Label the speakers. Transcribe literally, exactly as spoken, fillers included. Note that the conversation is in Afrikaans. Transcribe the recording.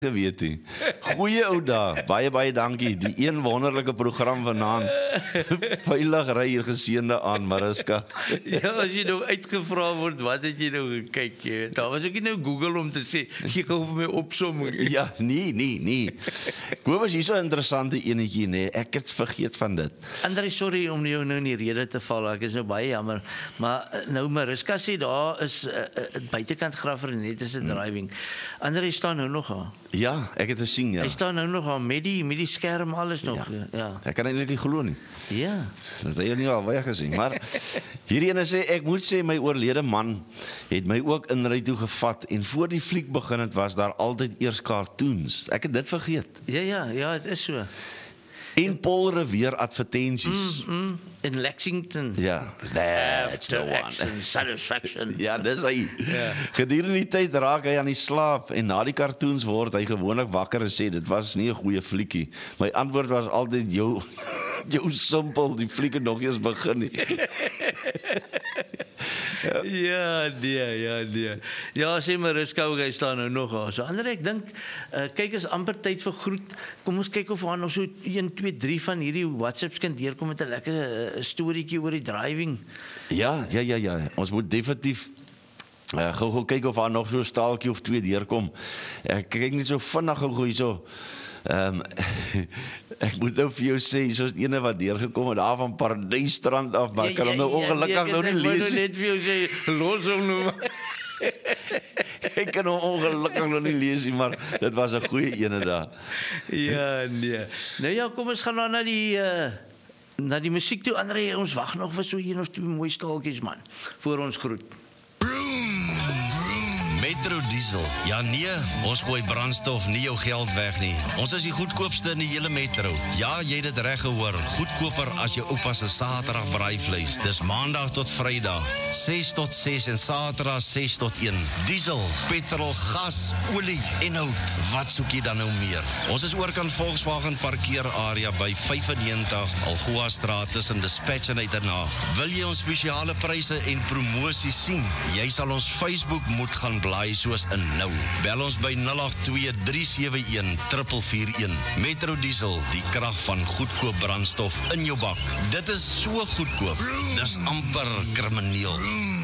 Speaker 1: geweet nie. Goeie ou dae, baie baie dankie. Die een wonderlike program vanaand. Veilig ry hier geseënde aan, Mariska.
Speaker 2: Ja, as jy nou uitgevra word, wat het jy nou gekyk? Jy? Daar was ook nie nou Google om te sê, gee gou vir my opsomming.
Speaker 1: Ja, nee, nee, nee. Kobus, hier so 'n interessante enetjie, nee. Ek het vergeet van dit.
Speaker 2: André, sorry om jou nou in die rede te val, ek is nou baie jammer. Maar nou Mariska sê daar is uh, uh, buitekant Graaf-Reinet is 'n driving. André staan nou nog aan.
Speaker 1: Ja, ek het gesien, ja.
Speaker 2: Hy staan nou nog aan met die met die skerm alles nog. Ja. ja.
Speaker 1: Ek kan eintlik nie glo nie.
Speaker 2: Ja.
Speaker 1: Dat hy nie al baie gesien, maar hierdie ene sê ek moet sê my oorlede man het my ook in ry toe gevat en voor die fliek begin het was daar altyd eers cartoons. Ek het dit vergeet.
Speaker 2: Ja ja, ja, dit is so.
Speaker 1: En Paul Revere advertensies.
Speaker 2: Mm, mm, in Lexington.
Speaker 1: Ja, that's the one.
Speaker 2: Action, satisfaction.
Speaker 1: Ja, dis hy.
Speaker 2: Ja.
Speaker 1: Gedurende die tyd raak hy aan die slaap en na die cartoons word hy gewoonlik wakker en sê dit was nie 'n goeie fliekie. My antwoord was altyd jou jou simpel, die fliek het nog eers begin nie.
Speaker 2: Ja. ja, nee, ja, nee. Ja, sê Mariska, hy staan nou nog aan. So ander ek dink, uh, kyk is amper tyd vir groet. Kom ons kyk of daar nog so een, twee, drie van hierdie WhatsApps kan deurkom met 'n lekker uh, storieetjie oor die driving.
Speaker 1: Ja, ja, ja, ja. Ons moet definitief uh, gou gou kyk of daar nog so 'n staaltjie of twee deurkom. Ek kyk net so vinnig gou hierso. Ehm um, ek moet nou vir jou sê, soos ene wat deurgekom het daar van Paradysstrand af, maar ek kan hom nou ongelukkig nou nie lees.
Speaker 2: Ek wou net vir jou sê, los hom nou.
Speaker 1: Ek kan hom ongelukkig nog nie lees nie, maar dit was 'n goeie ene daar.
Speaker 2: Ja, nee. Nou ja, kom ons gaan nou na die uh, na die musiek toe. André, ons wag nog vir so een of twee mooi staaltjies man voor ons groet.
Speaker 3: Metro Diesel. Ja nee, ons gooi brandstof nie jou geld weg nie. Ons is die goedkoopste in die hele metro. Ja, jy het dit reg gehoor. Goedkoper as jou oupa se Saterdag braaivleis. Dis Maandag tot Vrydag, ses tot ses en Saterdag ses tot een. Diesel, petrol, gas, olie en hout. Wat soek jy dan nou meer? Ons is oorkant Volkswagen parkeerarea by vyfennegentig Algoa Straat tussen Dispatch en Uitenhaag. Wil jy ons spesiale pryse en promosies sien? Jy sal ons Facebook moet gaan blaai soos in nou. Bel ons by nul agt twee, drie sewe een, vier vier een. Metro Diesel, die krag van goedkoop brandstof in jou bak. Dit is so goedkoop. Dis amper krimineel.